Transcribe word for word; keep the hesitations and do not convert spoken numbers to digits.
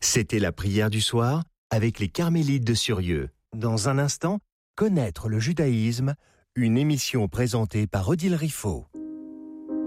C'était la prière du soir avec les Carmélites de Surieux. Dans un instant, connaître le judaïsme, une émission présentée par Odile Riffaut.